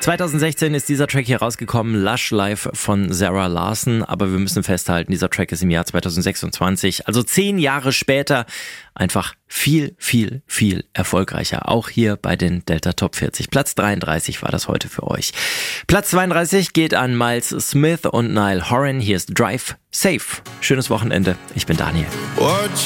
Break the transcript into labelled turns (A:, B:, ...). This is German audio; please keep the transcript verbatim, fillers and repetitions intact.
A: zweitausendsechzehn ist dieser Track hier rausgekommen, Lush Life von Zara Larsson, aber wir müssen festhalten, dieser Track ist im Jahr zweitausendsechsundzwanzig, also zehn Jahre später, einfach viel, viel, viel erfolgreicher, auch hier bei den Delta Top vierzig. Platz dreiunddreißig war das heute für euch. Platz zweiunddreißig geht an Miles Smith und Niall Horan, hier ist Drive Safe. Schönes Wochenende, ich bin Daniel.